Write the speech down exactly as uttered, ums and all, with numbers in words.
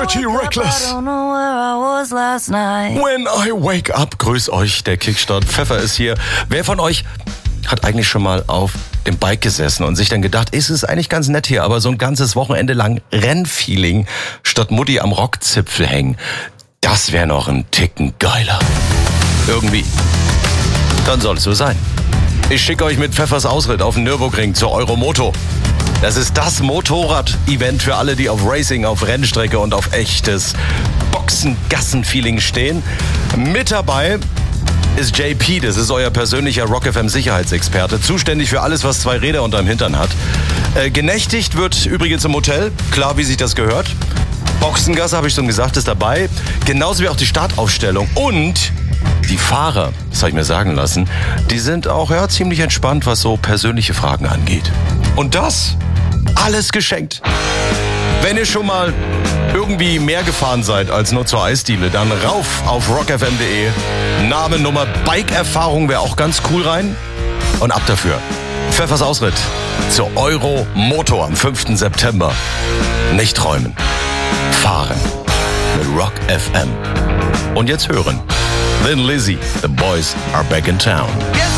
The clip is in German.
Pretty Reckless. When I wake up. Grüß euch, der Kickstart Pfeffer ist hier. Wer von euch hat eigentlich schon mal auf dem Bike gesessen und sich dann gedacht, ist es eigentlich ganz nett hier, aber so ein ganzes Wochenende lang Rennfeeling statt Mutti am Rockzipfel hängen, das wäre noch ein Ticken geiler. Irgendwie. Dann soll es so sein. Ich schicke euch mit Pfeffers Ausritt auf den Nürburgring zur Euromoto. Das ist das Motorrad-Event für alle, die auf Racing, auf Rennstrecke und auf echtes Boxen-Gassen-Feeling stehen. Mit dabei ist J P, das ist euer persönlicher Rock F M-Sicherheitsexperte, zuständig für alles, was zwei Räder unterm Hintern hat. Äh, genächtigt wird übrigens im Hotel, klar, wie sich das gehört. Boxengasse, habe ich schon gesagt, ist dabei. Genauso wie auch die Startaufstellung. Und die Fahrer, das habe ich mir sagen lassen, die sind auch ja, ziemlich entspannt, was so persönliche Fragen angeht. Und das alles geschenkt. Wenn ihr schon mal irgendwie mehr gefahren seid als nur zur Eisdiele, dann rauf auf rock f m punkt d e. Name, Nummer, Bike-Erfahrung wäre auch ganz cool rein. Und ab dafür. Pfeffers Ausritt zur Euromoto am fünften September. Nicht träumen. Fahren mit Rock F M. Und jetzt hören. Then Lizzy, the boys are back in town. Yes.